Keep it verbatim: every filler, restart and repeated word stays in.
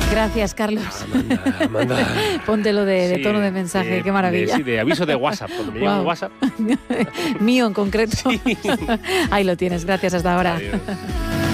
Gracias, Carlos. Amanda, Amanda. Póntelo de, de Sí, tono de mensaje, de- qué maravilla. de- sí, de aviso de WhatsApp, cuando me llaman Guau. WhatsApp. Mío en concreto. Ahí lo tienes, gracias, hasta ahora. Adiós.